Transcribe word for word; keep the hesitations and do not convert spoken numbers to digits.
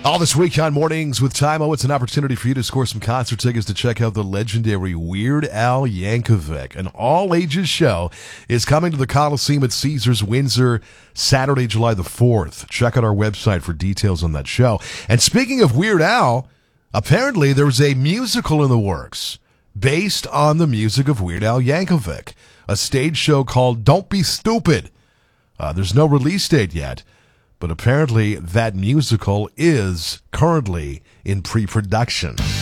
All this week on Mornings with Tymo, it's an opportunity for you to score some concert tickets to check out the legendary Weird Al Yankovic. An all-ages show is coming to the Coliseum at Caesars Windsor Saturday, July the fourth. Check out our website for details on that show. And speaking of Weird Al, apparently there's a musical in the works based on the music of Weird Al Yankovic, a stage show called Don't Be Stupid. Uh, there's no release date yet, but apparently that musical is currently in pre-production.